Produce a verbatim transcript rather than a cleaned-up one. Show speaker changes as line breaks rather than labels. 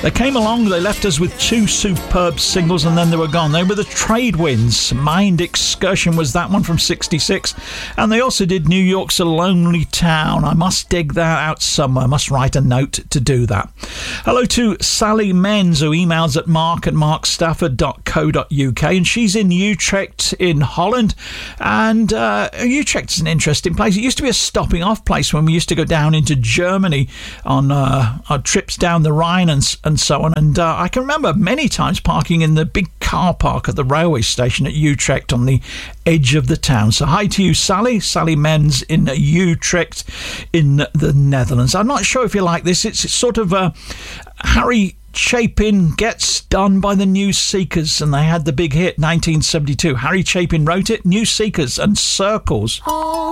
They came along, they left us with two superb singles, and then they were gone. They were the Trade Winds. Mind Excursion was that one from sixty-six. And they also did New York's A Lonely Town. I must dig that out somewhere. I must write a note to do that. Hello to Sally Menz, who emails at mark at mark stafford dot co dot uk. And she's in Utrecht in Holland. And uh, Utrecht's an interesting place. It used to be a stopping off place when we used to go down into Germany on uh, our trips down the Rhine and, and so on. And uh, I can remember many times parking in the big car park at the railway station at Utrecht on the edge of the town. So hi to you, Sally. Sally Menz in Utrecht in the Netherlands. I'm not sure if you like this. It's sort of a Harry Chapin Gets Done by the New Seekers, and they had the big hit nineteen seventy-two. Harry Chapin wrote it, New Seekers and Circles.
Oh.